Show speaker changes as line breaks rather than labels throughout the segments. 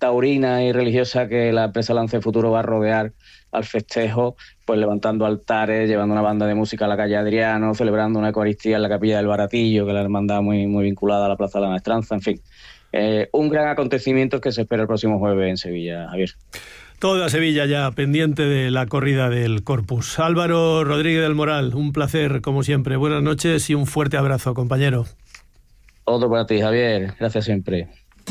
taurina y religiosa que la empresa Lance Futuro va a rodear al festejo, pues levantando altares, llevando una banda de música a la calle Adriano, celebrando una Eucaristía en la capilla del Baratillo, que es la hermandad muy vinculada a la Plaza de la Maestranza, en fin. Un gran acontecimiento que se espera el próximo jueves en Sevilla, Javier.
Toda Sevilla ya pendiente de la corrida del Corpus. Álvaro Rodríguez del Moral, un placer como siempre. Buenas noches y un fuerte abrazo, compañero.
Otro para ti, Javier. Gracias siempre.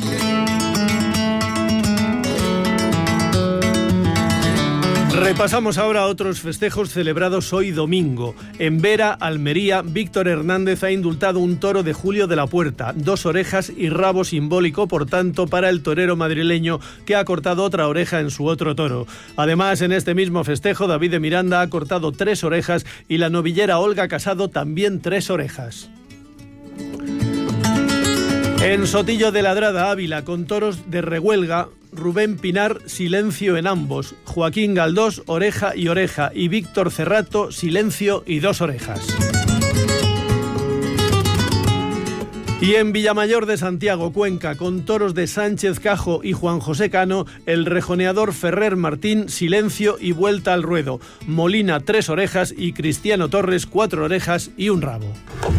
Repasamos ahora otros festejos celebrados hoy domingo. En Vera, Almería, Víctor Hernández ha indultado un toro de Julio de la Puerta, 2 orejas y rabo simbólico, por tanto, para el torero madrileño que ha cortado otra oreja en su otro toro. Además, en este mismo festejo, David de Miranda ha cortado 3 orejas y la novillera Olga Casado también 3 orejas. En Sotillo de Ladrada, Ávila, con toros de rehuelga, Rubén Pinar, silencio en ambos. Joaquín Galdós, oreja y oreja. Y Víctor Cerrato, silencio y 2 orejas. Y en Villamayor de Santiago, Cuenca, con toros de Sánchez Cajo y Juan José Cano, el rejoneador Ferrer Martín, silencio y vuelta al ruedo. Molina, 3 orejas y Cristiano Torres, 4 orejas y un rabo.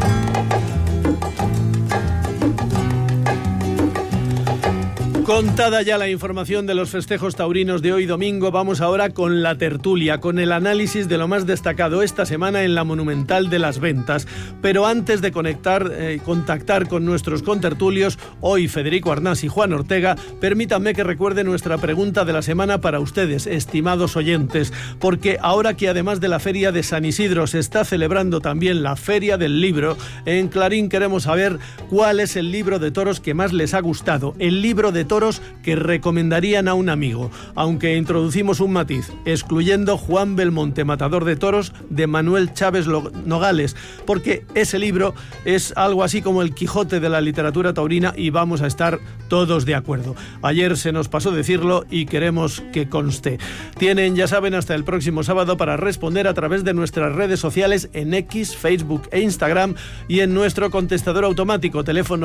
Contada ya la información de los festejos taurinos de hoy domingo, vamos ahora con la tertulia, con el análisis de lo más destacado esta semana en la Monumental de las Ventas. Pero antes de contactar con nuestros contertulios, hoy Federico Arnás y Juan Ortega, permítanme que recuerde nuestra pregunta de la semana para ustedes, estimados oyentes, porque ahora que además de la Feria de San Isidro se está celebrando también la Feria del Libro, en Clarín queremos saber cuál es el libro de toros que más les ha gustado, el libro de toros que recomendarían a un amigo, aunque introducimos un matiz, excluyendo Juan Belmonte, matador de toros, de Manuel Chávez Nogales, porque ese libro es algo así como el Quijote de la literatura taurina y vamos a estar todos de acuerdo. Ayer se nos pasó decirlo y queremos que conste. Tienen, ya saben, hasta el próximo sábado para responder a través de nuestras redes sociales en X, Facebook e Instagram y en nuestro contestador automático, teléfono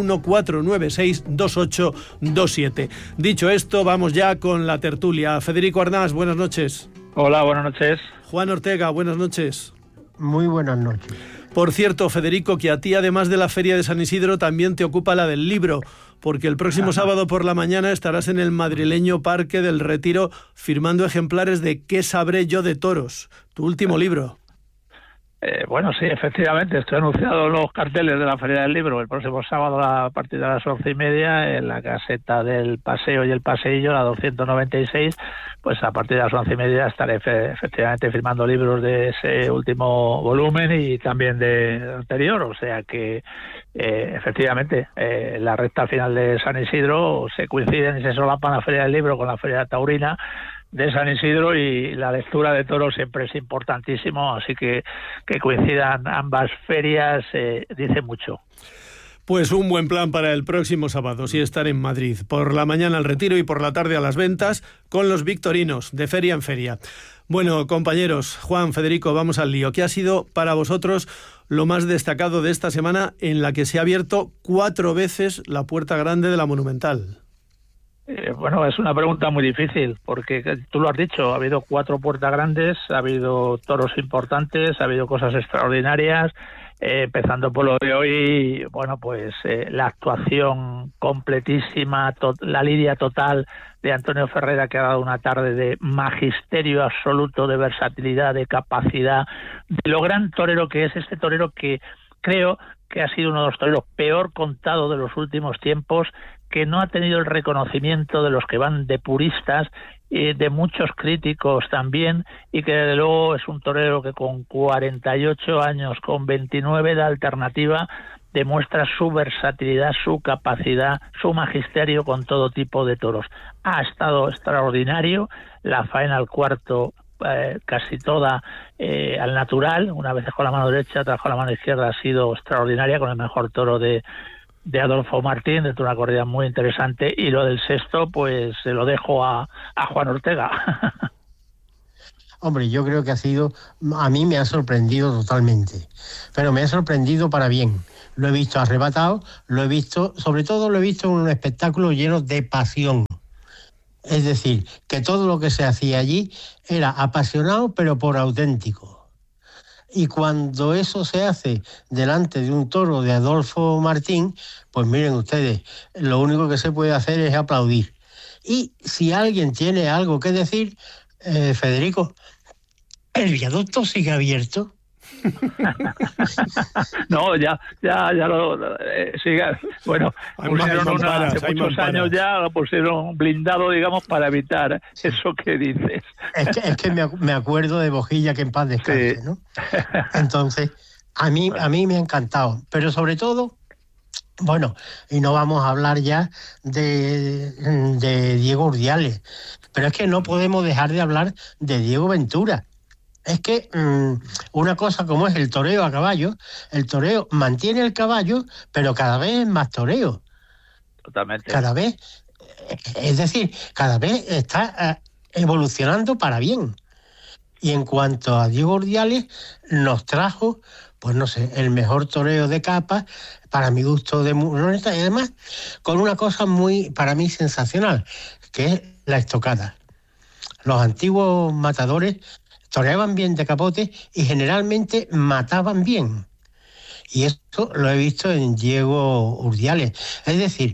914962827. Dicho esto, vamos ya con la tertulia. Federico Arnás, buenas noches.
Hola, buenas noches.
Juan Ortega, buenas noches.
Muy buenas noches.
Por cierto, Federico, que a ti, además de la Feria de San Isidro, también te ocupa la del libro, porque el próximo sábado por la mañana estarás en el madrileño Parque del Retiro firmando ejemplares de ¿Qué sabré yo de toros?, tu último libro.
Bueno, sí, efectivamente, estoy anunciado en los carteles de la Feria del Libro el próximo sábado a partir de las 11:30 en la caseta del Paseo y el Paseillo, la 296, pues a partir de las 11:30 estaré efectivamente firmando libros de ese último volumen y también de anterior, o sea que efectivamente la recta final de San Isidro se coinciden y se solapan la Feria del Libro con la Feria Taurina de San Isidro y la lectura de toros siempre es importantísimo, así que coincidan ambas ferias dice mucho.
Pues un buen plan para el próximo sábado, sí, estar en Madrid. Por la mañana al Retiro y por la tarde a las Ventas con los victorinos, de feria en feria. Bueno, compañeros, Juan, Federico, vamos al lío. ¿Qué ha sido para vosotros lo más destacado de esta semana en la que se ha abierto 4 veces la puerta grande de la Monumental?
Bueno, es una pregunta muy difícil, porque tú lo has dicho, ha habido 4 puertas grandes, ha habido toros importantes, ha habido cosas extraordinarias, empezando por lo de hoy, bueno, pues la actuación completísima, la lidia total de Antonio Ferrera, que ha dado una tarde de magisterio absoluto, de versatilidad, de capacidad, de lo gran torero que es este torero que creo que ha sido uno de los toreros peor contados de los últimos tiempos, que no ha tenido el reconocimiento de los que van de puristas y de muchos críticos también, y que desde luego es un torero que con 48 años, con 29 de alternativa, demuestra su versatilidad, su capacidad, su magisterio con todo tipo de toros. Ha estado extraordinario, la faena al cuarto casi toda al natural, una vez con la mano derecha, otra con la mano izquierda, ha sido extraordinaria, con el mejor toro de Adolfo Martín, de una corrida muy interesante, y lo del sexto, pues se lo dejo a Juan Ortega.
Hombre, yo creo que a mí me ha sorprendido totalmente, pero me ha sorprendido para bien. Lo he visto arrebatado, sobre todo lo he visto en un espectáculo lleno de pasión, Es decir, que todo lo que se hacía allí era apasionado, pero por auténtico. Y cuando eso se hace delante de un toro de Adolfo Martín, pues miren ustedes, lo único que se puede hacer es aplaudir. Y si alguien tiene algo que decir, Federico, ¿el viaducto sigue abierto?
No, ya lo sigue. Bueno, pusieron hace muchos años ya, lo pusieron blindado, digamos, para evitar eso que dices.
Es que me acuerdo de Bojilla, que en paz descanse, sí. ¿No? Entonces, a mí me ha encantado, pero sobre todo, bueno, y no vamos a hablar ya de Diego Urdiales, pero es que no podemos dejar de hablar de Diego Ventura. Es que una cosa como es el toreo a caballo, el toreo mantiene el caballo, pero cada vez es más toreo.
Totalmente.
Cada vez, es decir, cada vez está evolucionando para bien. Y en cuanto a Diego Urdiales, nos trajo, pues no sé, el mejor toreo de capa, para mi gusto, y además con una cosa muy, para mí, sensacional, que es la estocada. Los antiguos matadores toreaban bien de capote y generalmente mataban bien. Y eso lo he visto en Diego Urdiales. Es decir,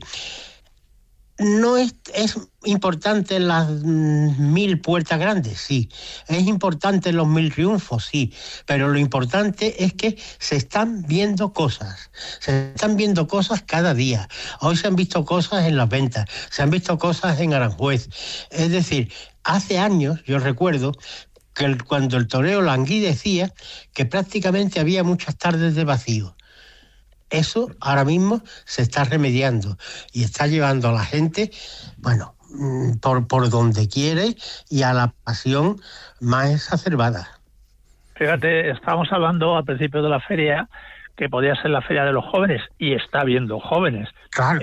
no es importante en las 1000 puertas grandes, sí. Es importante en los 1000 triunfos, sí. Pero lo importante es que se están viendo cosas. Se están viendo cosas cada día. Hoy se han visto cosas en las ventas, se han visto cosas en Aranjuez. Es decir, hace años, yo recuerdo, que cuando el toreo languidecía, que prácticamente había muchas tardes de vacío. Eso ahora mismo se está remediando y está llevando a la gente, bueno, por donde quiere y a la pasión más exacerbada.
Fíjate, estábamos hablando al principio de la feria que podía ser la feria de los jóvenes y está habiendo jóvenes.
Claro.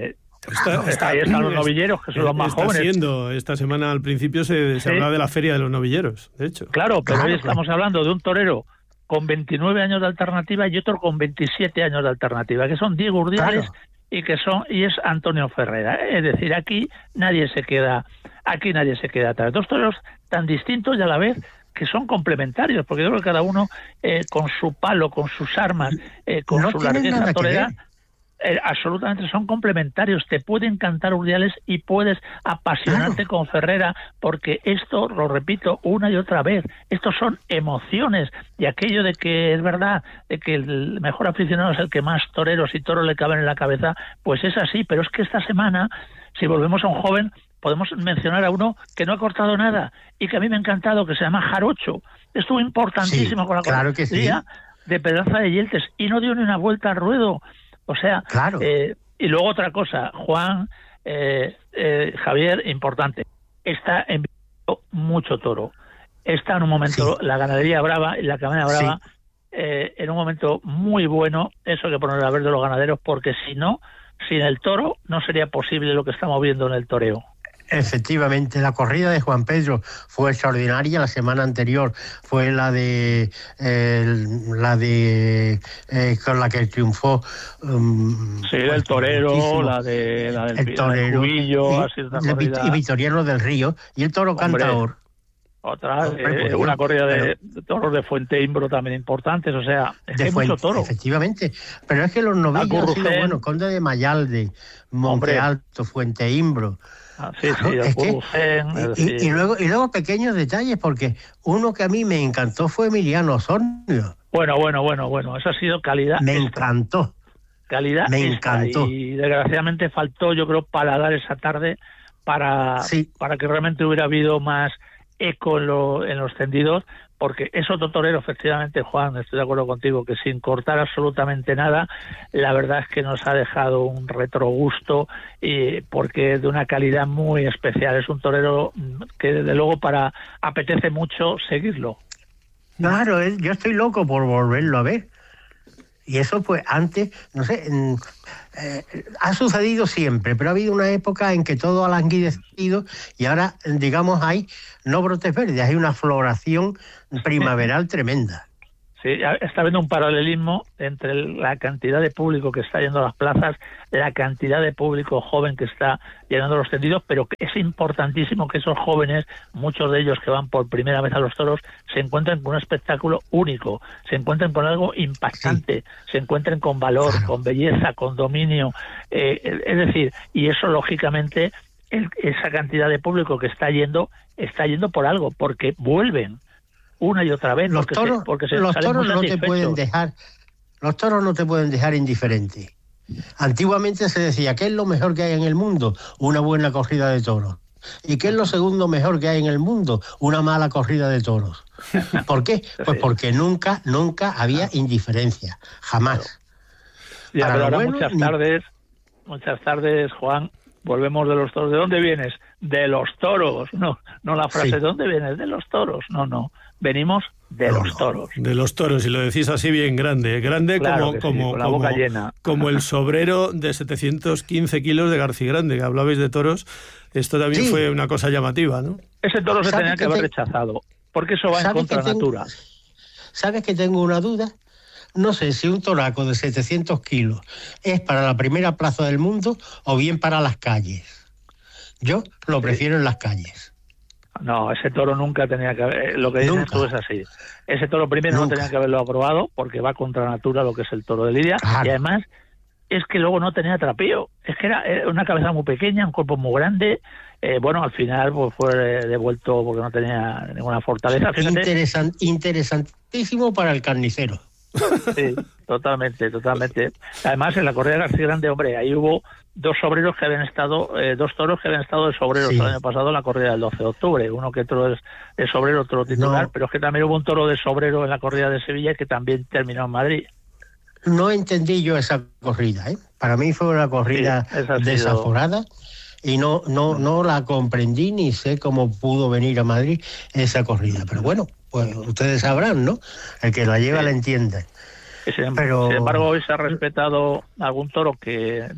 Ahí están los novilleros, que son los más jóvenes.
Esta semana al principio se hablaba de la feria de los novilleros, de hecho.
Claro, pero hoy estamos hablando de un torero con 29 años de alternativa y otro con 27 años de alternativa, que son Diego Urdiales y es Antonio Ferrera. Es decir, aquí nadie se queda atrás. Dos toreros tan distintos y a la vez que son complementarios, porque yo creo que cada uno con su palo, con sus armas, con su largueza torera, absolutamente son complementarios. Te pueden cantar Urdiales y puedes apasionarte con Ferrera, porque esto, lo repito una y otra vez, estos son emociones, y aquello de que es verdad, de que el mejor aficionado es el que más toreros y toros le caben en la cabeza, pues es así. Pero es que esta semana, si volvemos a un joven, podemos mencionar a uno que no ha cortado nada y que a mí me ha encantado, que se llama Jarocho. Estuvo importantísimo con la corrida de Pedraza de Yeltes y no dio ni una vuelta al ruedo. O sea, y luego otra cosa, Juan, Javier, importante, está enviando mucho toro. Está en un momento, la ganadería brava y la cabaña brava, en un momento muy bueno, eso hay que poner a ver de los ganaderos, porque si no, sin el toro no sería posible lo que estamos viendo en el toreo.
Efectivamente, la corrida de Juan Pedro fue extraordinaria. La semana anterior fue la de con la que triunfó
el torero, la del Cubillo, ha sido una corrida,
y Victoriano del Río y el toro cantador.
Otra, una corrida de toros de Fuente Imbro también importantes, o sea, es que hay mucho toro.
Efectivamente, pero es que los novillos han sido buenos, Conde de Mayalde, Monte Alto, Fuente Imbro. Y luego pequeños detalles, porque uno que a mí me encantó fue Emiliano Osornio.
Bueno, eso ha sido calidad.
Me encantó.
Calidad.
Me encantó.
Y desgraciadamente faltó, yo creo, paladar esa tarde para que realmente hubiera habido más eco en los tendidos, porque es otro torero, efectivamente, Juan, estoy de acuerdo contigo, que sin cortar absolutamente nada, la verdad es que nos ha dejado un retrogusto, porque es de una calidad muy especial. Es un torero que desde luego apetece mucho seguirlo.
Claro, yo estoy loco por volverlo a ver. Y eso, pues, antes, no sé, ha sucedido siempre, pero ha habido una época en que todo ha languidecido y ahora, digamos, hay no brotes verdes, hay una floración primaveral tremenda.
Sí, está habiendo un paralelismo entre la cantidad de público que está yendo a las plazas, la cantidad de público joven que está llenando los tendidos, pero que es importantísimo que esos jóvenes, muchos de ellos que van por primera vez a los toros, se encuentren con un espectáculo único, se encuentren con algo impactante, se encuentren con valor, con belleza, con dominio, es decir, y eso lógicamente, esa cantidad de público que está yendo por algo, porque vuelven una y otra vez.
Los toros no te pueden dejar indiferente. Antiguamente se decía, ¿qué es lo mejor que hay en el mundo? Una buena corrida de toros. ¿Y qué es lo segundo mejor que hay en el mundo? Una mala corrida de toros. ¿Por qué? Pues porque nunca había indiferencia, jamás.
Ya, pero ahora muchas tardes, Juan, volvemos de los toros. ¿De dónde vienes? De los toros. No la frase, ¿de dónde vienes? De los toros. No. Venimos de los toros.
De los toros, y lo decís así bien grande. Grande, claro, con la boca llena. Como el sobrero de 715 kilos de Garcigrande, que hablabais de toros. Esto también fue una cosa llamativa, ¿no?
Ese toro se tenía que haber rechazado, porque eso va en contra de natura.
¿Sabes que tengo una duda? No sé si un toraco de 700 kilos es para la primera plaza del mundo o bien para las calles. Yo lo prefiero en las calles.
No, ese toro nunca tenía que haber... Lo que dices tú es así. Ese toro primero no tenía que haberlo aprobado porque va contra natura lo que es el toro de Lidia. Claro. Y además es que luego no tenía trapío. Es que era una cabeza muy pequeña, un cuerpo muy grande. Bueno, al final pues fue devuelto porque no tenía ninguna fortaleza.
Interesantísimo para el carnicero.
Sí, totalmente. Además, en la corrida de Garcigrande, hombre, ahí hubo dos toros que habían estado de sobreros el año pasado en la corrida del 12 de octubre. Uno que otro es sobrero, otro titular, pero es que también hubo un toro de sobrero en la corrida de Sevilla que también terminó en Madrid.
No entendí yo esa corrida, Para mí fue una corrida desaforada y no la comprendí ni sé cómo pudo venir a Madrid esa corrida. Pero bueno, pues ustedes sabrán, ¿no? El que la lleva la entiende.
Sin embargo, hoy se ha respetado algún toro que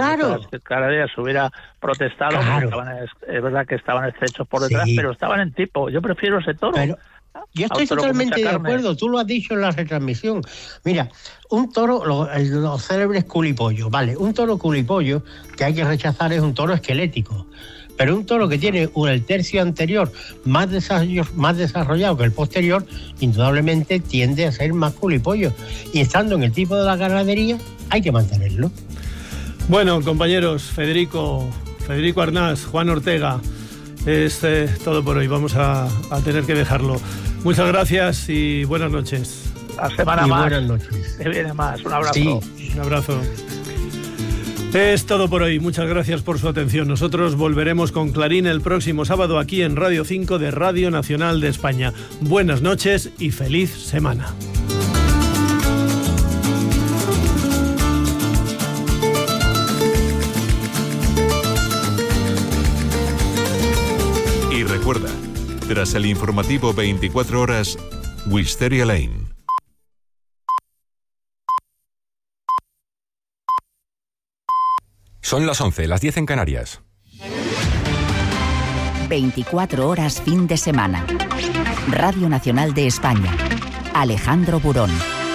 cada día se hubiera protestado. Claro. Es verdad que estaban estrechos por detrás, pero estaban en tipo. Yo prefiero ese toro.
Pero yo estoy totalmente de acuerdo, tú lo has dicho en la retransmisión. Mira, un toro, los célebres culipollos, ¿vale? Un toro culipollo que hay que rechazar es un toro esquelético. Pero un toro que tiene el tercio anterior más desarrollado que el posterior, indudablemente tiende a ser más culipollo. Y estando en el tipo de la ganadería, hay que mantenerlo.
Bueno, compañeros, Federico Arnás, Juan Ortega, es todo por hoy. Vamos a tener que dejarlo. Muchas gracias y buenas noches.
La semana más.
Buenas noches.
Que viene más. Un abrazo.
Sí.
Un abrazo. Es todo por hoy. Muchas gracias por su atención. Nosotros volveremos con Clarín el próximo sábado aquí en Radio 5 de Radio Nacional de España. Buenas noches y feliz semana.
Y recuerda, tras el informativo 24 horas, Wisteria Lane.
Son las 11, las 10 en Canarias.
24 horas fin de semana. Radio Nacional de España. Alejandro Burón.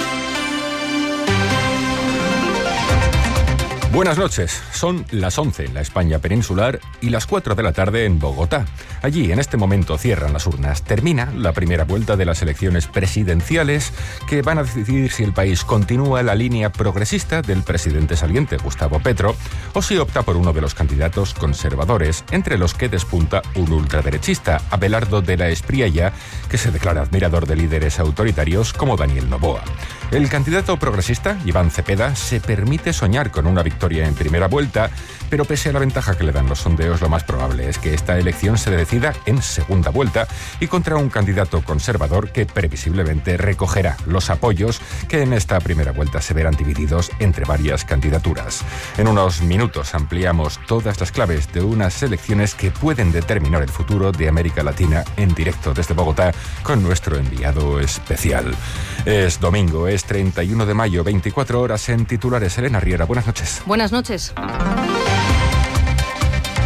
Buenas noches. Son las 11 en la España peninsular y las 4 de la tarde en Bogotá. Allí, en este momento, cierran las urnas. Termina la primera vuelta de las elecciones presidenciales que van a decidir si el país continúa la línea progresista del presidente saliente, Gustavo Petro, o si opta por uno de los candidatos conservadores, entre los que despunta un ultraderechista, Abelardo de la Espriella, que se declara admirador de líderes autoritarios como Daniel Noboa. El candidato progresista, Iván Cepeda, se permite soñar con una victoria en primera vuelta, pero pese a la ventaja que le dan los sondeos, lo más probable es que esta elección se decida en segunda vuelta y contra un candidato conservador que previsiblemente recogerá los apoyos que en esta primera vuelta se verán divididos entre varias candidaturas. En unos minutos ampliamos todas las claves de unas elecciones que pueden determinar el futuro de América Latina en directo desde Bogotá con nuestro enviado especial. Es domingo, es 31 de mayo, 24 horas en titulares. Elena Riera, buenas noches.
Buenas noches.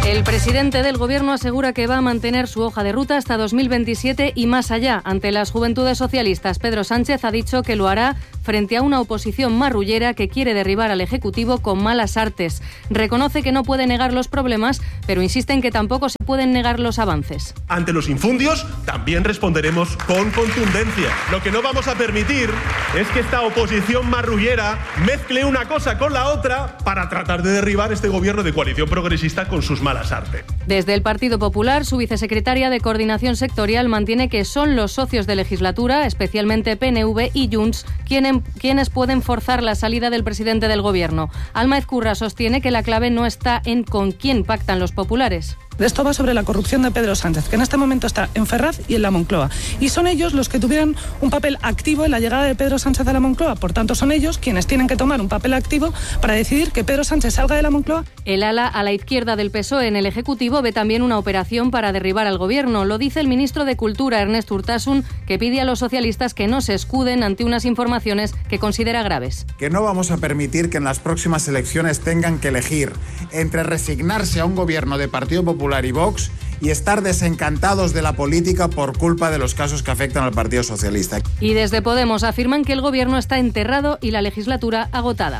El presidente del Gobierno asegura que va a mantener su hoja de ruta hasta 2027 y más allá. Ante las Juventudes Socialistas, Pedro Sánchez ha dicho que lo hará frente a una oposición marrullera que quiere derribar al Ejecutivo con malas artes. Reconoce que no puede negar los problemas, pero insiste en que tampoco se pueden negar los avances.
Ante los infundios también responderemos con contundencia. Lo que no vamos a permitir es que esta oposición marrullera mezcle una cosa con la otra para tratar de derribar este gobierno de coalición progresista con sus malas artes.
Desde el Partido Popular, su vicesecretaria de Coordinación Sectorial mantiene que son los socios de legislatura, especialmente PNV y Junts, quienes pueden forzar la salida del presidente del Gobierno. Alma Ezcurra sostiene que la clave no está en con quién pactan los populares.
Esto va sobre la corrupción de Pedro Sánchez, que en este momento está en Ferraz y en la Moncloa. Y son ellos los que tuvieron un papel activo en la llegada de Pedro Sánchez a la Moncloa. Por tanto, son ellos quienes tienen que tomar un papel activo para decidir que Pedro Sánchez salga de la Moncloa.
El ala a la izquierda del PSOE en el Ejecutivo ve también una operación para derribar al Gobierno. Lo dice el ministro de Cultura, Ernest Urtasun, que pide a los socialistas que no se escuden ante unas informaciones que considera graves.
Que no vamos a permitir que en las próximas elecciones tengan que elegir entre resignarse a un gobierno de Partido Popular y Vox y estar desencantados de la política por culpa de los casos que afectan al Partido Socialista.
Y desde Podemos afirman que el Gobierno está enterrado y la legislatura agotada.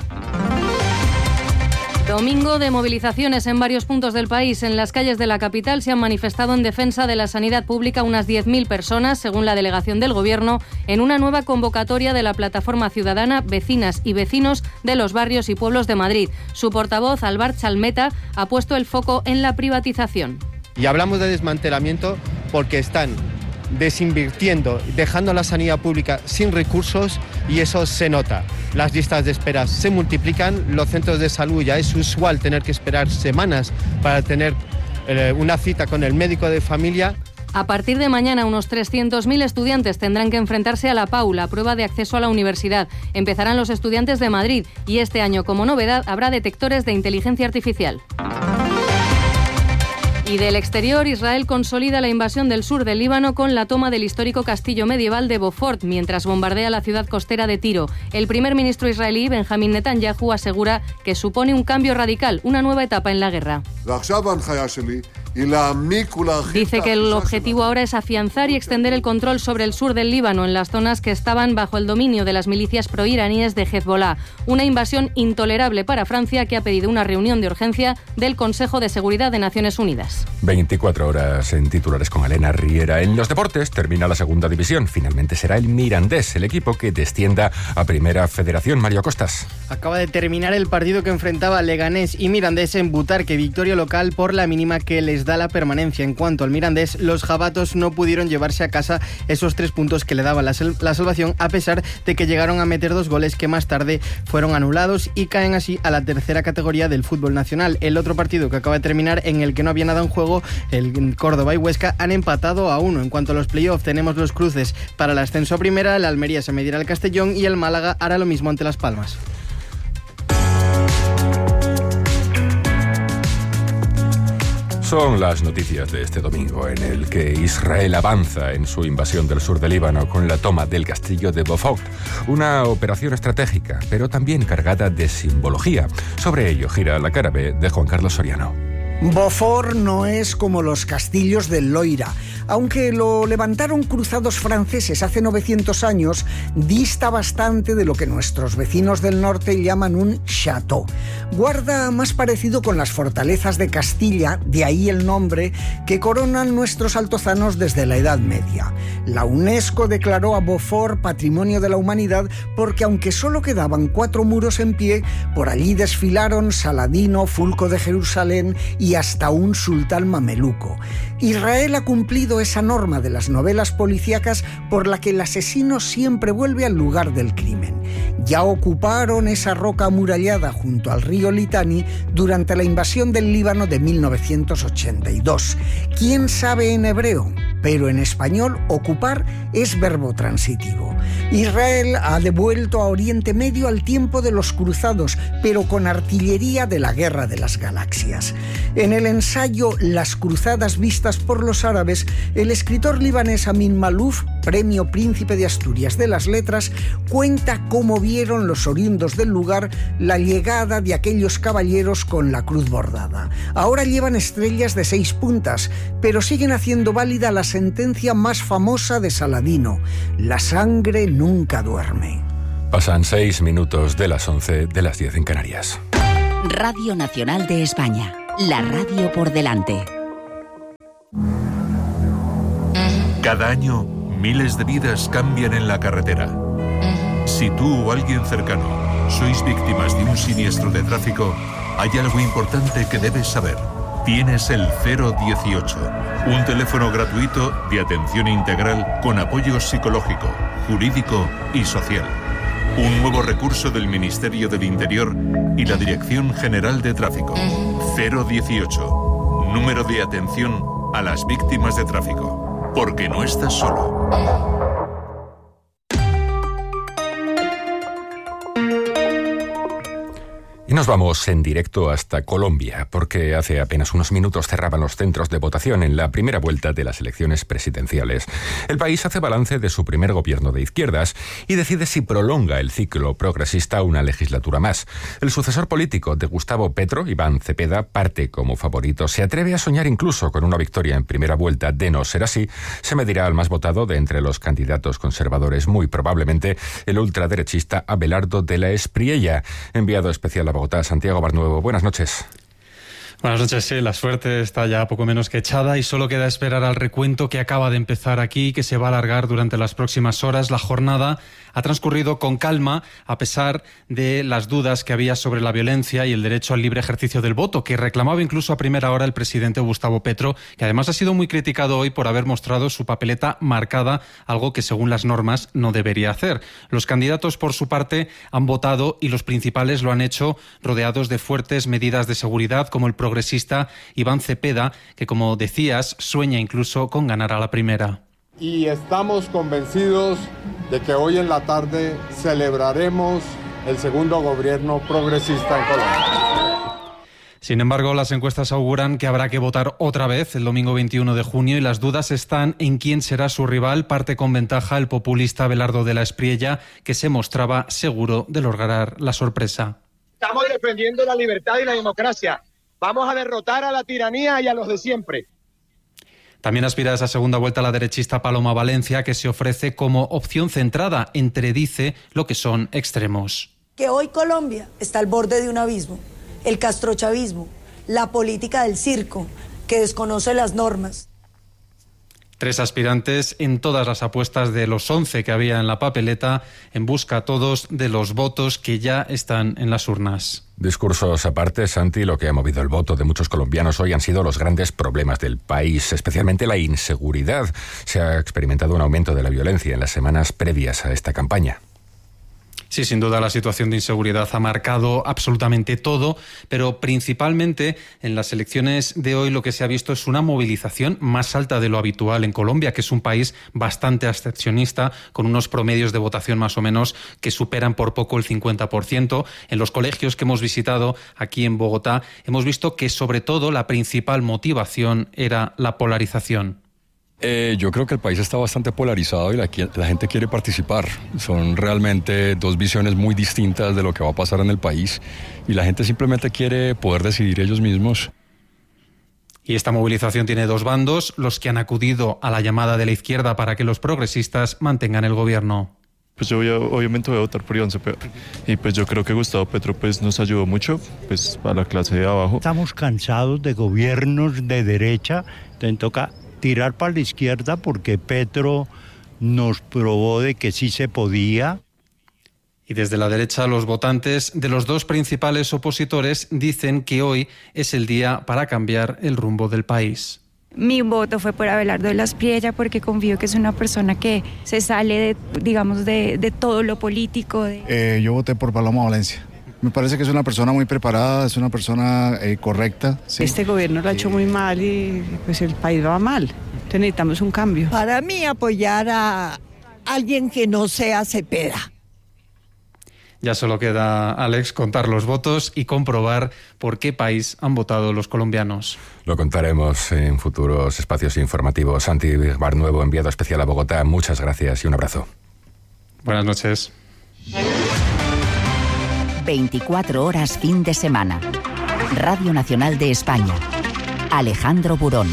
Domingo de movilizaciones en varios puntos del país. En las calles de la capital se han manifestado en defensa de la sanidad pública unas 10.000 personas, según la delegación del Gobierno, en una nueva convocatoria de la plataforma ciudadana Vecinas y Vecinos de los Barrios y Pueblos de Madrid. Su portavoz, Albart Chalmeta, ha puesto el foco en la privatización.
Y hablamos de desmantelamiento porque están desinvirtiendo, dejando la sanidad pública sin recursos y eso se nota. Las listas de espera se multiplican, los centros de salud ya es usual tener que esperar semanas para tener una cita con el médico de familia.
A partir de mañana, unos 300.000 estudiantes tendrán que enfrentarse a la PAU, la prueba de acceso a la universidad. Empezarán los estudiantes de Madrid y este año, como novedad, habrá detectores de inteligencia artificial. Y del exterior, Israel consolida la invasión del sur del Líbano con la toma del histórico castillo medieval de Beaufort, mientras bombardea la ciudad costera de Tiro. El primer ministro israelí, Benjamín Netanyahu, asegura que supone un cambio radical, una nueva etapa en la guerra. Dice que el objetivo ahora es afianzar y extender el control sobre el sur del Líbano, en las zonas que estaban bajo el dominio de las milicias proiraníes de Hezbollah. Una invasión intolerable para Francia, que ha pedido una reunión de urgencia del Consejo de Seguridad de Naciones Unidas.
24 horas en titulares con Elena Riera. En los deportes termina la segunda división. Finalmente será el Mirandés, el equipo que descienda a Primera Federación. Mario Costas.
Acaba de terminar el partido que enfrentaba Leganés y Mirandés en Butarque, victoria local por la mínima que les da la permanencia. En cuanto al Mirandés, los jabatos no pudieron llevarse a casa esos 3 puntos que le daban la salvación, a pesar de que llegaron a meter 2 goles que más tarde fueron anulados y caen así a la tercera categoría del fútbol nacional. El otro partido que acaba de terminar, en el que no había nada en juego, el Córdoba y Huesca han empatado a 1. En cuanto a los playoffs, tenemos los cruces para el ascenso a primera. El Almería se medirá al Castellón y el Málaga hará lo mismo ante Las Palmas.
Son las noticias de este domingo, en el que Israel avanza en su invasión del sur del Líbano con la toma del castillo de Beaufort. Una operación estratégica, pero también cargada de simbología. Sobre ello gira la cara B de Juan Carlos Soriano.
Beaufort no es como los castillos del Loira. Aunque lo levantaron cruzados franceses hace 900 años, dista bastante de lo que nuestros vecinos del norte llaman un château. Guarda más parecido con las fortalezas de Castilla, de ahí el nombre, que coronan nuestros altozanos desde la Edad Media. La UNESCO declaró a Beaufort Patrimonio de la Humanidad porque, aunque solo quedaban 4 muros en pie, por allí desfilaron Saladino, Fulco de Jerusalén y hasta un sultán mameluco. Israel ha cumplido esa norma de las novelas policíacas por la que el asesino siempre vuelve al lugar del crimen. Ya ocuparon esa roca amurallada junto al río Litani durante la invasión del Líbano de 1982. ¿Quién sabe en hebreo? Pero en español, ocupar es verbo transitivo. Israel ha devuelto a Oriente Medio al tiempo de los cruzados, pero con artillería de la Guerra de las Galaxias. En el ensayo Las cruzadas vistas por los árabes, el escritor libanés Amin Malouf Premio Príncipe de Asturias de las Letras, cuenta cómo vieron los oriundos del lugar la llegada de aquellos caballeros con la cruz bordada. Ahora llevan estrellas de 6 puntas, pero siguen haciendo válida la sentencia más famosa de Saladino: la sangre nunca duerme.
Pasan 6 minutos de las 11 de las 10 en Canarias.
Radio Nacional de España, la radio por delante.
Cada año, miles de vidas cambian en la carretera. Si tú o alguien cercano sois víctimas de un siniestro de tráfico, hay algo importante que debes saber. Tienes el 018, un teléfono gratuito de atención integral con apoyo psicológico, jurídico y social. Un nuevo recurso del Ministerio del Interior y la Dirección General de Tráfico. 018, número de atención a las víctimas de tráfico. Porque no estás solo.
Y nos vamos en directo hasta Colombia, porque hace apenas unos minutos cerraban los centros de votación en la primera vuelta de las elecciones presidenciales. El país hace balance de su primer gobierno de izquierdas y decide si prolonga el ciclo progresista una legislatura más. El sucesor político de Gustavo Petro, Iván Cepeda, parte como favorito. Se atreve a soñar incluso con una victoria en primera vuelta. De no ser así, se medirá al más votado de entre los candidatos conservadores, muy probablemente el ultraderechista Abelardo de la Espriella, enviado especial a Bogotá, Santiago Barnuevo. Buenas noches.
Buenas noches, sí, la suerte está ya poco menos que echada y solo queda esperar al recuento que acaba de empezar aquí, que se va a alargar durante las próximas horas. La jornada ha transcurrido con calma, a pesar de las dudas que había sobre la violencia y el derecho al libre ejercicio del voto, que reclamaba incluso a primera hora el presidente Gustavo Petro, que además ha sido muy criticado hoy por haber mostrado su papeleta marcada, algo que según las normas no debería hacer. Los candidatos, por su parte, han votado y los principales lo han hecho rodeados de fuertes medidas de seguridad, como el progresista Iván Cepeda, que, como decías, sueña incluso con ganar a la primera.
Y estamos convencidos de que hoy en la tarde celebraremos el segundo gobierno progresista en Colombia.
Sin embargo, las encuestas auguran que habrá que votar otra vez el domingo 21 de junio y las dudas están en quién será su rival. Parte con ventaja el populista Abelardo de la Espriella, que se mostraba seguro de lograr la sorpresa.
Estamos defendiendo la libertad y la democracia. Vamos a derrotar a la tiranía y a los de siempre.
También aspira a esa segunda vuelta la derechista Paloma Valencia, que se ofrece como opción centrada entre, dice, lo que son extremos.
Que hoy Colombia está al borde de un abismo, el castrochavismo, la política del circo, que desconoce las normas.
3 aspirantes en todas las apuestas de los 11 que había en la papeleta, en busca todos de los votos que ya están en las urnas.
Discursos aparte, Santi, lo que ha movido el voto de muchos colombianos hoy han sido los grandes problemas del país, especialmente la inseguridad. Se ha experimentado un aumento de la violencia en las semanas previas a esta campaña.
Sí, sin duda la situación de inseguridad ha marcado absolutamente todo, pero principalmente en las elecciones de hoy lo que se ha visto es una movilización más alta de lo habitual en Colombia, que es un país bastante abstencionista, con unos promedios de votación más o menos que superan por poco el 50%. En los colegios que hemos visitado aquí en Bogotá hemos visto que sobre todo la principal motivación era la polarización.
Yo creo que el país está bastante polarizado y la gente quiere participar. Son realmente 2 visiones muy distintas de lo que va a pasar en el país y la gente simplemente quiere poder decidir ellos mismos.
Y esta movilización tiene 2 bandos, los que han acudido a la llamada de la izquierda para que los progresistas mantengan el gobierno.
Pues yo obviamente voy a votar por Iván Cepeda y pues yo creo que Gustavo Petro pues nos ayudó mucho pues a la clase de abajo.
Estamos cansados de gobiernos de derecha, entonces toca tirar para la izquierda porque Petro nos probó de que sí se podía.
Y desde la derecha los votantes de los 2 principales opositores dicen que hoy es el día para cambiar el rumbo del país.
Mi voto fue por Abelardo de la Espriella porque confío que es una persona que se sale de todo lo político.
Yo voté por Paloma Valencia. Me parece que es una persona muy preparada, es una persona correcta.
Sí. Este gobierno lo ha hecho muy mal y pues el país va mal. Entonces necesitamos un cambio.
Para mí apoyar a alguien que no sea Cepeda.
Ya solo queda, Alex, contar los votos y comprobar por qué país han votado los colombianos.
Lo contaremos en futuros espacios informativos. Santi Barnuevo, enviado especial a Bogotá, muchas gracias y un abrazo.
Buenas noches.
24 horas fin de semana. Radio Nacional de España. Alejandro Burón.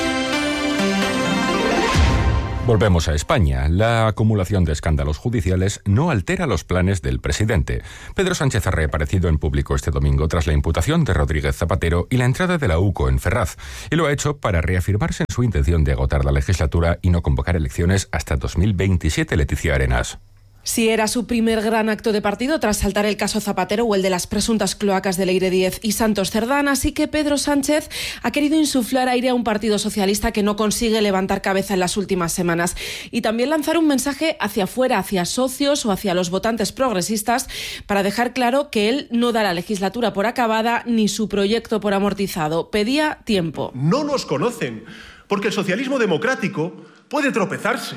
Volvemos a España. La acumulación de escándalos judiciales no altera los planes del presidente. Pedro Sánchez ha reaparecido en público este domingo tras la imputación de Rodríguez Zapatero y la entrada de la UCO en Ferraz. Y lo ha hecho para reafirmarse en su intención de agotar la legislatura y no convocar elecciones hasta 2027, Leticia Arenas.
Sí, era su primer gran acto de partido tras saltar el caso Zapatero o el de las presuntas cloacas de Leire Díez y Santos Cerdán, así que Pedro Sánchez ha querido insuflar aire a un partido socialista que no consigue levantar cabeza en las últimas semanas y también lanzar un mensaje hacia afuera, hacia socios o hacia los votantes progresistas para dejar claro que él no da la legislatura por acabada ni su proyecto por amortizado. Pedía tiempo.
No nos conocen, porque el socialismo democrático puede tropezarse.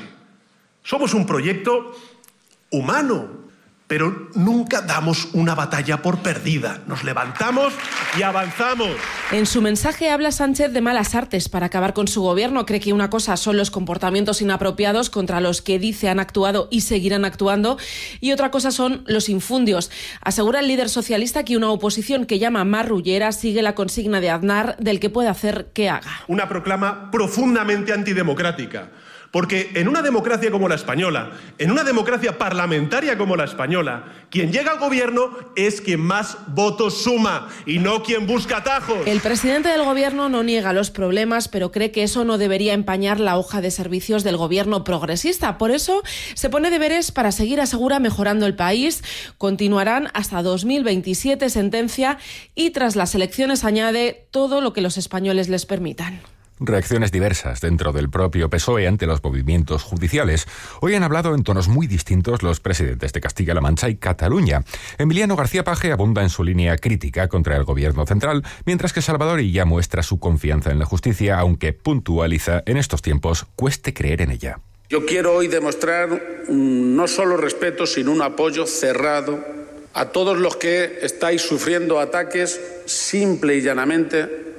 Somos un proyecto humano, pero nunca damos una batalla por perdida. Nos levantamos y avanzamos.
En su mensaje habla Sánchez de malas artes para acabar con su gobierno. Cree que una cosa son los comportamientos inapropiados contra los que dice han actuado y seguirán actuando, y otra cosa son los infundios. Asegura el líder socialista que una oposición que llama marrullera sigue la consigna de Aznar del que puede hacer que haga.
Una proclama profundamente antidemocrática. Porque en una democracia como la española, en una democracia parlamentaria como la española, quien llega al gobierno es quien más votos suma y no quien busca atajos.
El presidente del gobierno no niega los problemas, pero cree que eso no debería empañar la hoja de servicios del gobierno progresista. Por eso se pone deberes para seguir, asegura, mejorando el país. Continuarán hasta 2027, sentencia, y tras las elecciones añade todo lo que los españoles les permitan.
Reacciones diversas dentro del propio PSOE ante los movimientos judiciales. Hoy han hablado en tonos muy distintos los presidentes de Castilla-La Mancha y Cataluña. Emiliano García Paje abunda en su línea crítica contra el gobierno central, mientras que Salvador Illa muestra su confianza en la justicia, aunque puntualiza en estos tiempos cueste creer en ella.
Yo quiero hoy demostrar no solo respeto, sino un apoyo cerrado a todos los que estáis sufriendo ataques simple y llanamente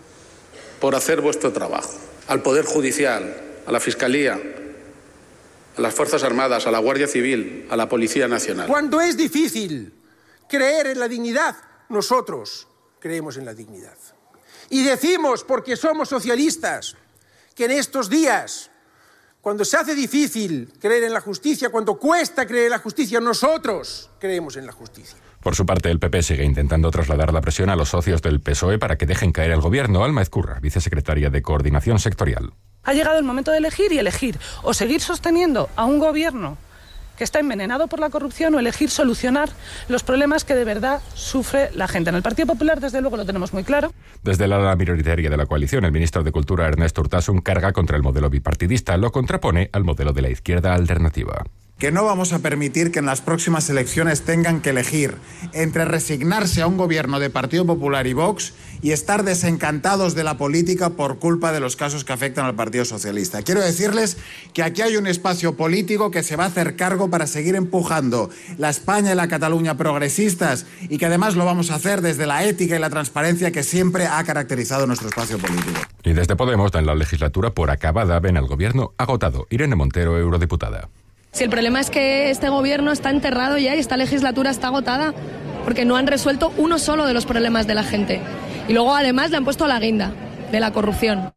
por hacer vuestro trabajo. Al Poder Judicial, a la Fiscalía, a las Fuerzas Armadas, a la Guardia Civil, a la Policía Nacional.
Cuando es difícil creer en la dignidad, nosotros creemos en la dignidad. Y decimos, porque somos socialistas, que en estos días, cuando se hace difícil creer en la justicia, cuando cuesta creer en la justicia, nosotros creemos en la justicia.
Por su parte, el PP sigue intentando trasladar la presión a los socios del PSOE para que dejen caer el gobierno. Alma Ezcurra, vicesecretaria de Coordinación Sectorial.
Ha llegado el momento de elegir y elegir. O seguir sosteniendo a un gobierno que está envenenado por la corrupción o elegir solucionar los problemas que de verdad sufre la gente. En el Partido Popular, desde luego, lo tenemos muy claro.
Desde la ala minoritaria de la coalición, el ministro de Cultura, Ernest Urtasun, carga contra el modelo bipartidista. Lo contrapone al modelo de la izquierda alternativa.
Que no vamos a permitir que en las próximas elecciones tengan que elegir entre resignarse a un gobierno de Partido Popular y Vox y estar desencantados de la política por culpa de los casos que afectan al Partido Socialista. Quiero decirles que aquí hay un espacio político que se va a hacer cargo para seguir empujando la España y la Cataluña progresistas y que además lo vamos a hacer desde la ética y la transparencia que siempre ha caracterizado nuestro espacio político.
Y desde Podemos dan la legislatura por acabada, ven al gobierno agotado. Irene Montero, eurodiputada.
Si el problema es que este gobierno está enterrado ya y esta legislatura está agotada, porque no han resuelto uno solo de los problemas de la gente. Y luego además le han puesto la guinda de la corrupción.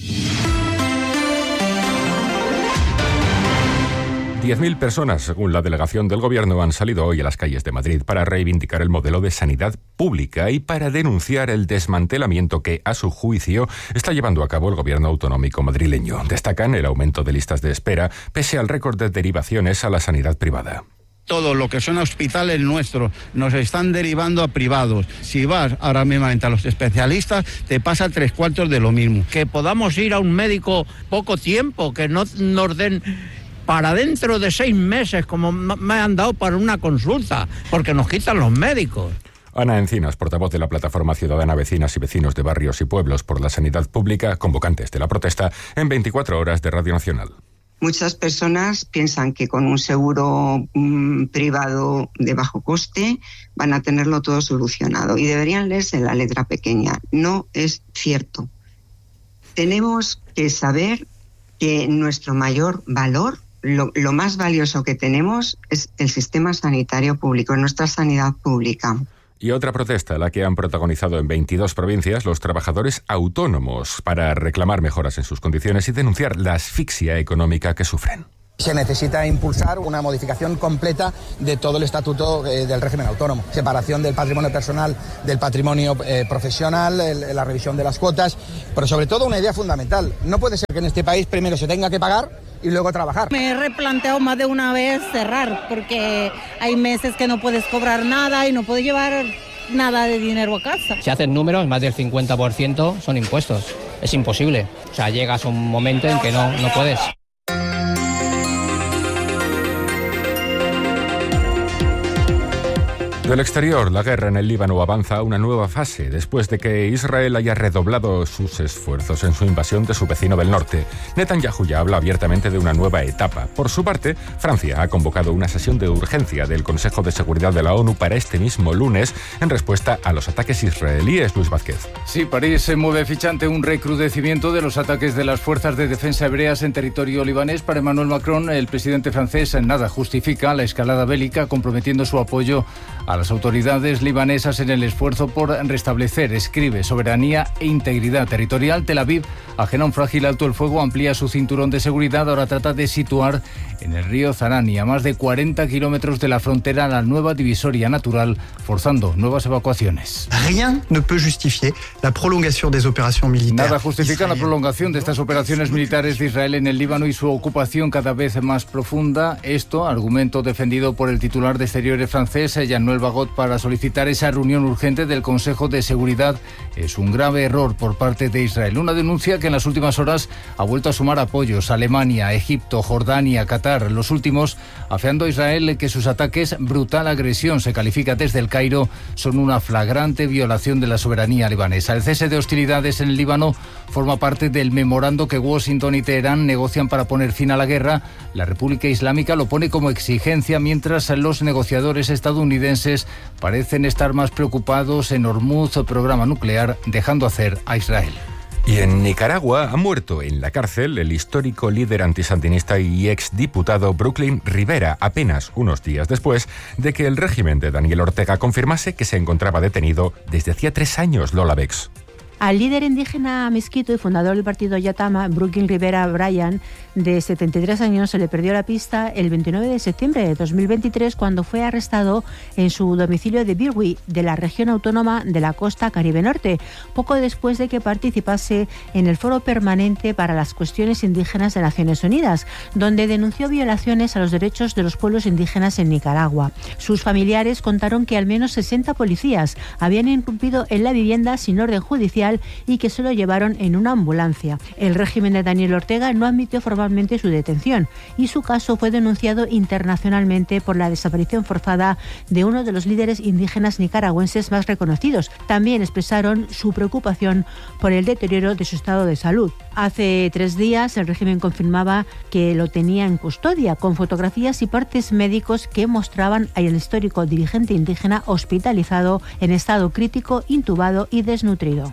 10.000 personas, según la delegación del Gobierno, han salido hoy a las calles de Madrid para reivindicar el modelo de sanidad pública y para denunciar el desmantelamiento que, a su juicio, está llevando a cabo el Gobierno autonómico madrileño. Destacan el aumento de listas de espera, pese al récord de derivaciones a la sanidad privada.
Todo lo que son hospitales nuestros nos están derivando a privados. Si vas ahora mismamente a los especialistas, te pasa 3/4 de lo mismo. Que podamos ir a un médico poco tiempo, que no nos den para dentro de 6 meses, como me han dado para una consulta, porque nos quitan los médicos.
Ana Encinas, portavoz de la Plataforma Ciudadana Vecinas y Vecinos de Barrios y Pueblos por la Sanidad Pública, convocantes de la protesta en 24 horas de Radio Nacional.
Muchas personas piensan que con un seguro privado de bajo coste van a tenerlo todo solucionado y deberían leerse la letra pequeña. No es cierto. Tenemos que saber que nuestro mayor valor, lo más valioso que tenemos, es el sistema sanitario público, nuestra sanidad pública.
Y otra protesta, la que han protagonizado en 22 provincias los trabajadores autónomos para reclamar mejoras en sus condiciones y denunciar la asfixia económica que sufren.
Se necesita impulsar una modificación completa de todo el estatuto del régimen autónomo. Separación del patrimonio personal del patrimonio profesional, la revisión de las cuotas, pero sobre todo una idea fundamental. No puede ser que en este país primero se tenga que pagar y luego trabajar.
Me he replanteado más de una vez cerrar, porque hay meses que no puedes cobrar nada y no puedes llevar nada de dinero a casa.
Si haces números, más del 50% son impuestos. Es imposible. O sea, llegas a un momento en que no puedes.
Del exterior, la guerra en el Líbano avanza a una nueva fase después de que Israel haya redoblado sus esfuerzos en su invasión de su vecino del norte. Netanyahu ya habla abiertamente de una nueva etapa. Por su parte, Francia ha convocado una sesión de urgencia del Consejo de Seguridad de la ONU para este mismo lunes en respuesta a los ataques israelíes. Luis Vázquez.
Sí, París se mueve ficha ante un recrudecimiento de los ataques de las fuerzas de defensa hebreas en territorio libanés. Para Emmanuel Macron, el presidente francés nada justifica la escalada bélica, comprometiendo su apoyo a las autoridades libanesas en el esfuerzo por restablecer, escribe, soberanía e integridad territorial. Tel Aviv, ajena a un frágil alto el fuego, amplía su cinturón de seguridad. Ahora trata de situar en el río Zarani, a más de 40 kilómetros de la frontera, la nueva divisoria natural, forzando nuevas evacuaciones.
Rien ne peut justifier la prolongation des opérations militaires.
Nada justifica la prolongación de estas operaciones militares de Israel en el Líbano y su ocupación cada vez más profunda. Esto, argumento defendido por el titular de Exteriores francés, Jean-Noël Barrot, para solicitar esa reunión urgente del Consejo de Seguridad, es un grave error por parte de Israel. Una denuncia que en las últimas horas ha vuelto a sumar apoyos: Alemania, Egipto, Jordania, Qatar. Los últimos afeando a Israel que sus ataques, brutal agresión, se califica desde el Cairo, son una flagrante violación de la soberanía libanesa. El cese de hostilidades en el Líbano forma parte del memorando que Washington y Teherán negocian para poner fin a la guerra. La República Islámica lo pone como exigencia, mientras los negociadores estadounidenses parecen estar más preocupados en Hormuz, programa nuclear, dejando hacer a Israel.
Y en Nicaragua ha muerto en la cárcel el histórico líder antisandinista y exdiputado Brooklyn Rivera, apenas unos días después de que el régimen de Daniel Ortega confirmase que se encontraba detenido desde hacía 3 años. Lola Bex.
Al líder indígena mezquito y fundador del partido Yatama, Brooklyn Rivera Bryan, de 73 años, se le perdió la pista el 29 de septiembre de 2023 cuando fue arrestado en su domicilio de Birwi, de la región autónoma de la costa Caribe Norte, poco después de que participase en el Foro Permanente para las Cuestiones Indígenas de Naciones Unidas, donde denunció violaciones a los derechos de los pueblos indígenas en Nicaragua. Sus familiares contaron que al menos 60 policías habían irrumpido en la vivienda sin orden judicial y que se lo llevaron en una ambulancia. El régimen de Daniel Ortega no admitió formalmente su detención y su caso fue denunciado internacionalmente por la desaparición forzada de uno de los líderes indígenas nicaragüenses más reconocidos. También expresaron su preocupación por el deterioro de su estado de salud. Hace 3 días el régimen confirmaba que lo tenía en custodia, con fotografías y partes médicos que mostraban al histórico dirigente indígena hospitalizado en estado crítico, intubado y desnutrido.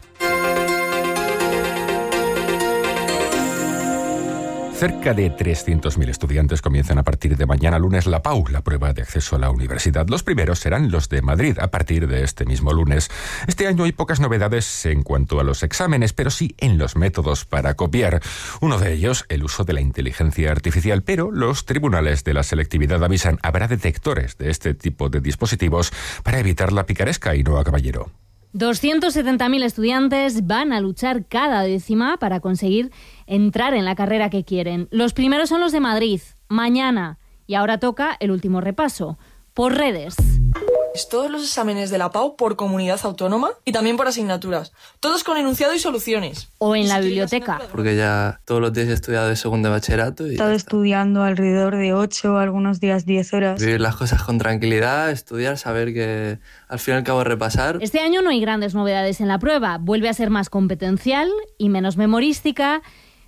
Cerca de 300.000 estudiantes comienzan a partir de mañana lunes la PAU, la prueba de acceso a la universidad. Los primeros serán los de Madrid a partir de este mismo lunes. Este año hay pocas novedades en cuanto a los exámenes, pero sí en los métodos para copiar. Uno de ellos, el uso de la inteligencia artificial, pero los tribunales de la selectividad avisan habrá detectores de este tipo de dispositivos para evitar la picaresca. y Noa Caballero.
270.000 estudiantes van a luchar cada décima para conseguir entrar en la carrera que quieren. Los primeros son los de Madrid, mañana. Y ahora toca el último repaso, por redes.
Todos los exámenes de la PAU por comunidad autónoma y también por asignaturas. Todos con enunciado y soluciones.
O en la biblioteca.
Porque ya todos los días he estudiado de segundo de bachillerato.
He estado estudiando alrededor de 8, algunos días 10 horas.
Vivir las cosas con tranquilidad, estudiar, saber que al fin y al cabo repasar.
Este año no hay grandes novedades en la prueba. Vuelve a ser más competencial y menos memorística.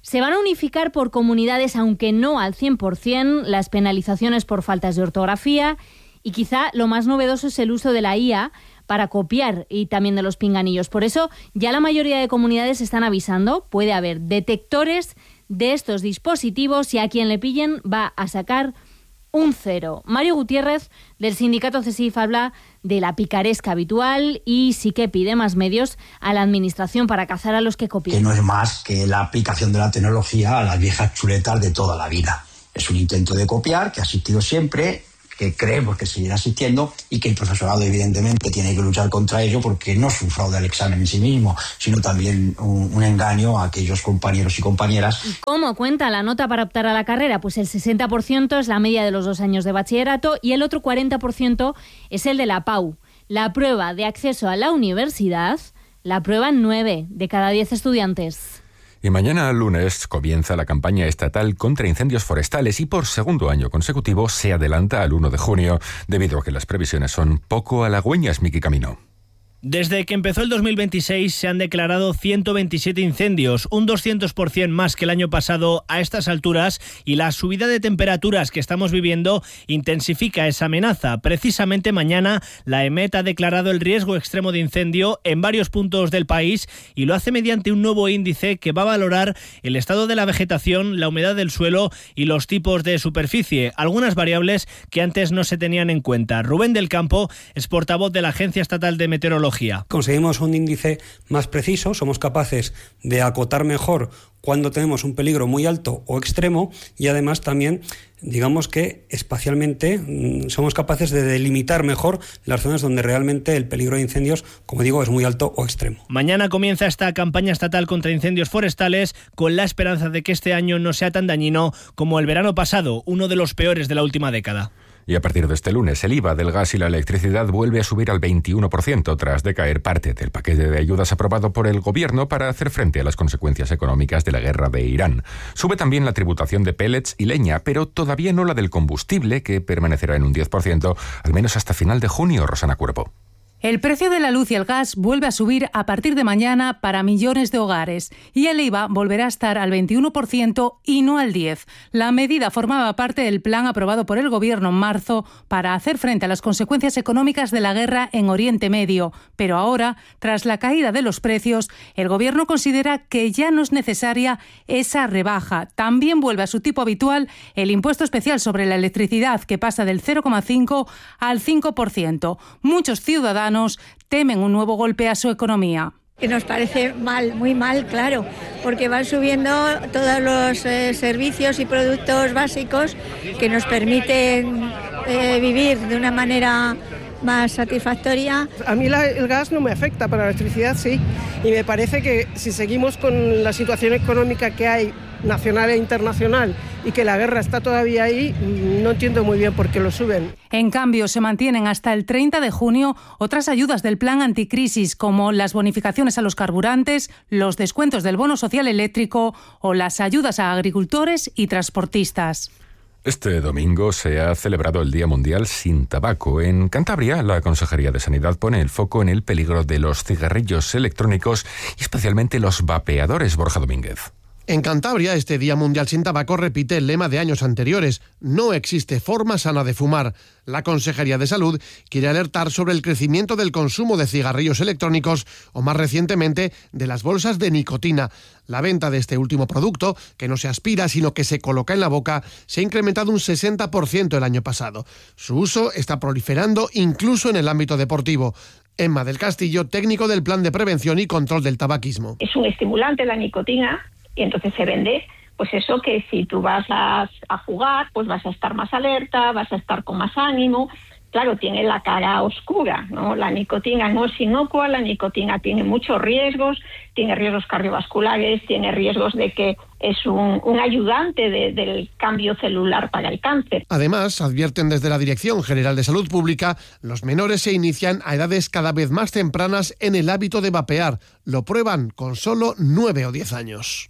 Se van a unificar por comunidades, aunque no al 100%, las penalizaciones por faltas de ortografía y quizá lo más novedoso es el uso de la IA para copiar y también de los pinganillos. Por eso ya la mayoría de comunidades están avisando, puede haber detectores de estos dispositivos y a quien le pillen va a sacar un 0. Mario Gutiérrez, del sindicato CESIF, habla de la picaresca habitual y sí que pide más medios a la administración para cazar a los que copian.
Que no es más que la aplicación de la tecnología a las viejas chuletas de toda la vida. Es un intento de copiar que ha existido siempre, que creemos que seguirá existiendo y que el profesorado evidentemente tiene que luchar contra ello, porque no es un fraude al examen en sí mismo, sino también un engaño a aquellos compañeros y compañeras.
¿Y cómo cuenta la nota para optar a la carrera? Pues el 60% es la media de los 2 años de bachillerato y el otro 40% es el de la PAU. La prueba de acceso a la universidad la aprueban 9 de cada 10 estudiantes.
Y mañana, lunes, comienza la campaña estatal contra incendios forestales y por segundo año consecutivo se adelanta al 1 de junio, debido a que las previsiones son poco halagüeñas. Miki Camino.
Desde que empezó el 2026 se han declarado 127 incendios, un 200% más que el año pasado a estas alturas, y la subida de temperaturas que estamos viviendo intensifica esa amenaza. Precisamente mañana la EMET ha declarado el riesgo extremo de incendio en varios puntos del país y lo hace mediante un nuevo índice que va a valorar el estado de la vegetación, la humedad del suelo y los tipos de superficie, algunas variables que antes no se tenían en cuenta. Rubén del Campo es portavoz de la Agencia Estatal de Meteorología.
Conseguimos un índice más preciso, somos capaces de acotar mejor cuando tenemos un peligro muy alto o extremo y además también, digamos que espacialmente somos capaces de delimitar mejor las zonas donde realmente el peligro de incendios, como digo, es muy alto o extremo.
Mañana comienza esta campaña estatal contra incendios forestales con la esperanza de que este año no sea tan dañino como el verano pasado, uno de los peores de la última década.
Y a partir de este lunes, el IVA del gas y la electricidad vuelve a subir al 21% tras decaer parte del paquete de ayudas aprobado por el Gobierno para hacer frente a las consecuencias económicas de la guerra de Irán. Sube también la tributación de pellets y leña, pero todavía no la del combustible, que permanecerá en un 10%, al menos hasta final de junio. Rosana Cuervo.
El precio de la luz y el gas vuelve a subir a partir de mañana para millones de hogares y el IVA volverá a estar al 21% y no al 10%. La medida formaba parte del plan aprobado por el Gobierno en marzo para hacer frente a las consecuencias económicas de la guerra en Oriente Medio. Pero ahora, tras la caída de los precios, el Gobierno considera que ya no es necesaria esa rebaja. También vuelve a su tipo habitual el impuesto especial sobre la electricidad, que pasa del 0,5% al 5%. Muchos ciudadanos temen un nuevo golpe a su economía.
Que nos parece mal, muy mal, claro, porque van subiendo todos los servicios y productos básicos que nos permiten vivir de una manera más satisfactoria.
A mí el gas no me afecta, pero la electricidad sí, y me parece que si seguimos con la situación económica que hay nacional e internacional y que la guerra está todavía ahí, no entiendo muy bien por qué lo suben.
En cambio, se mantienen hasta el 30 de junio otras ayudas del plan anticrisis, como las bonificaciones a los carburantes, los descuentos del bono social eléctrico o las ayudas a agricultores y transportistas.
Este domingo se ha celebrado el Día Mundial sin Tabaco. En Cantabria, la Consejería de Sanidad pone el foco en el peligro de los cigarrillos electrónicos y especialmente los vapeadores. Borja Domínguez.
En Cantabria, este Día Mundial sin Tabaco repite el lema de años anteriores: no existe forma sana de fumar. La Consejería de Salud quiere alertar sobre el crecimiento del consumo de cigarrillos electrónicos o, más recientemente, de las bolsas de nicotina. La venta de este último producto, que no se aspira sino que se coloca en la boca, se ha incrementado un 60% el año pasado. Su uso está proliferando incluso en el ámbito deportivo. Emma del Castillo, técnico del Plan de Prevención y Control del Tabaquismo.
Es un estimulante la nicotina. Y entonces se vende, pues eso, que si tú vas a jugar, pues vas a estar más alerta, vas a estar con más ánimo. Claro, tiene la cara oscura, ¿no? La nicotina no es inocua, la nicotina tiene muchos riesgos, tiene riesgos cardiovasculares, tiene riesgos de que es un ayudante del cambio celular para el cáncer.
Además, advierten desde la Dirección General de Salud Pública, los menores se inician a edades cada vez más tempranas en el hábito de vapear. Lo prueban con solo 9 o 10 años.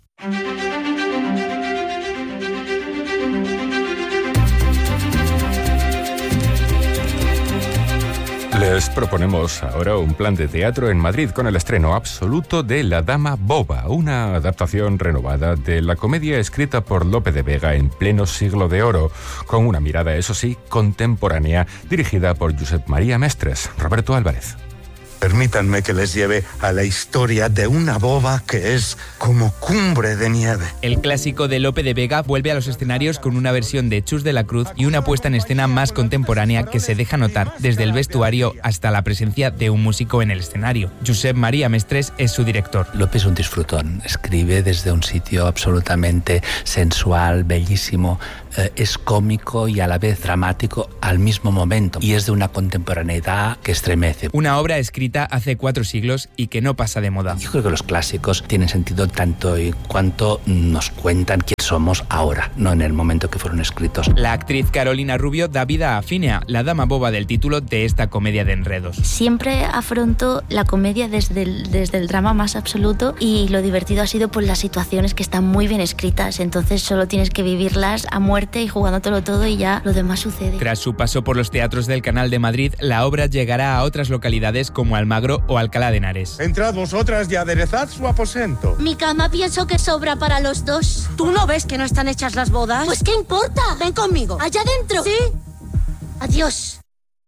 Les Les proponemos ahora un plan de teatro en Madrid con el estreno absoluto de La Dama Boba, una adaptación renovada de la comedia escrita por Lope de Vega en pleno siglo de oro, con una mirada, eso sí, contemporánea, dirigida por Josep María Mestres. Roberto Álvarez.
Permítanme que les lleve a la historia de una boba que es como cumbre de nieve.
El clásico de Lope de Vega vuelve a los escenarios con una versión de Chus de la Cruz y una puesta en escena más contemporánea que se deja notar desde el vestuario hasta la presencia de un músico en el escenario. Josep María Mestres es su director.
Lope es un disfrutón, escribe desde un sitio absolutamente sensual, bellísimo, es cómico y a la vez dramático al mismo momento, y es de una contemporaneidad que estremece.
Una obra escrita hace 4 siglos y que no pasa de moda.
Yo creo que los clásicos tienen sentido tanto y cuanto nos cuentan quién somos ahora, no en el momento que fueron escritos.
La actriz Carolina Rubio da vida a Finea, la dama boba del título de esta comedia de enredos.
Siempre afronto la comedia desde el drama más absoluto, y lo divertido ha sido por las situaciones que están muy bien escritas, entonces solo tienes que vivirlas a muerte y jugándotelo todo y ya lo demás sucede.
Tras su paso por los teatros del Canal de Madrid, la obra llegará a otras localidades como Almagro o Alcalá de Henares.
Entrad vosotras y aderezad su aposento.
Mi cama pienso que sobra para los dos.
¿Tú no ves que no están hechas las bodas?
Pues ¿qué importa?
Ven conmigo.
¿Allá adentro?
Sí.
Adiós.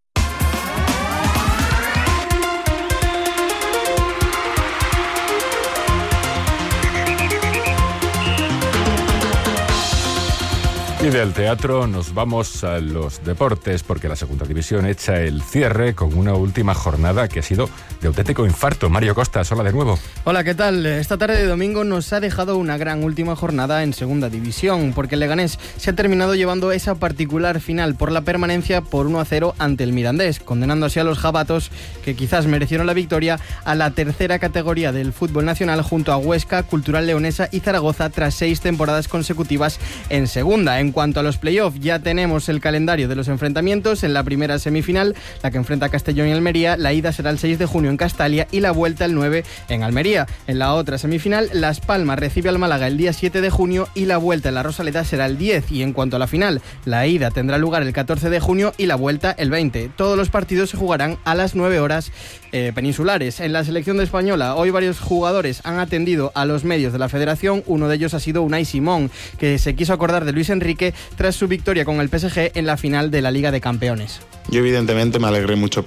Y del teatro nos vamos a los deportes, porque la segunda división echa el cierre con una última jornada que ha sido de auténtico infarto. Mario Costas, hola de nuevo.
Hola, ¿qué tal? Esta tarde de domingo nos ha dejado una gran última jornada en segunda división, porque el Leganés se ha terminado llevando esa particular final por la permanencia por 1-0 ante el Mirandés, condenando así a los jabatos, que quizás merecieron la victoria, a la tercera categoría del fútbol nacional junto a Huesca, Cultural Leonesa y Zaragoza tras 6 temporadas consecutivas en segunda. En cuanto a los playoffs, ya tenemos el calendario de los enfrentamientos. En la primera semifinal, la que enfrenta a Castellón y Almería, la ida será el 6 de junio en Castalia y la vuelta el 9 en Almería. En la otra semifinal, Las Palmas recibe al Málaga el día 7 de junio y la vuelta en la Rosaleda será el 10. Y en cuanto a la final, la ida tendrá lugar el 14 de junio y la vuelta el 20. Todos los partidos se jugarán a las 9 horas peninsulares. En la selección española, hoy varios jugadores han atendido a los medios de la federación. Uno de ellos ha sido Unai Simón, que se quiso acordar de Luis Enrique tras su victoria con el PSG en la final de la Liga de Campeones.
Yo evidentemente me alegré mucho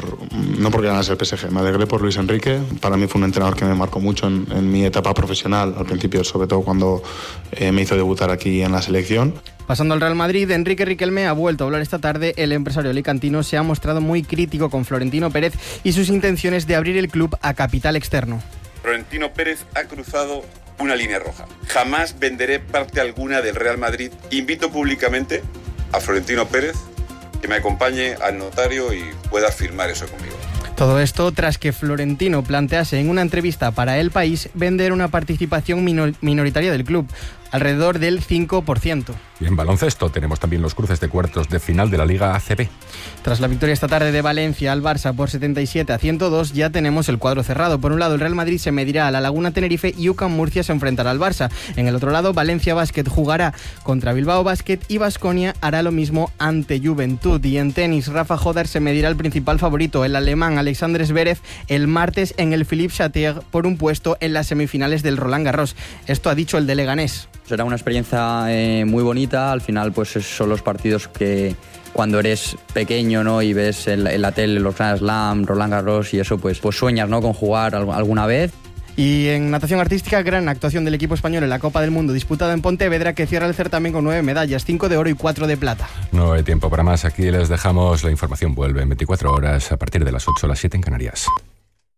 no porque ganase el PSG, me alegré por Luis Enrique. Para mí fue un entrenador que me marcó mucho en mi etapa profesional, al principio, sobre todo cuando me hizo debutar aquí en la selección.
Pasando al Real Madrid, Enrique Riquelme ha vuelto a hablar esta tarde. El empresario alicantino se ha mostrado muy crítico con Florentino Pérez y sus intenciones de abrir el club a capital externo.
Florentino Pérez ha cruzado una línea roja. Jamás venderé parte alguna del Real Madrid. Invito públicamente a Florentino Pérez que me acompañe al notario y pueda firmar eso conmigo.
Todo esto tras que Florentino plantease en una entrevista para El País vender una participación minoritaria del club, alrededor del 5%.
Y en baloncesto tenemos también los cruces de cuartos de final de la Liga ACB.
Tras la victoria esta tarde de Valencia al Barça por 77-102, ya tenemos el cuadro cerrado. Por un lado, el Real Madrid se medirá a la Laguna Tenerife y UCAM Murcia se enfrentará al Barça. En el otro lado, Valencia Basket jugará contra Bilbao Basket y Baskonia hará lo mismo ante Juventud. Y en tenis, Rafa Jodar se medirá al principal favorito, el alemán Alexander Zverev, el martes en el Philippe Chatrier por un puesto en las semifinales del Roland Garros. Esto ha dicho el de Leganés.
Será una experiencia muy bonita. Al final, pues son los partidos que cuando eres pequeño, ¿no?, y ves en la tele los Grand Slam, Roland Garros y eso, pues sueñas, ¿no?, con jugar alguna vez.
Y en natación artística, gran actuación del equipo español en la Copa del Mundo disputada en Pontevedra, que cierra el certamen con 9 medallas, 5 de oro y 4 de plata.
No hay tiempo para más. Aquí les dejamos la información. Vuelve en 24 horas a partir de las 8 a las 7 en Canarias.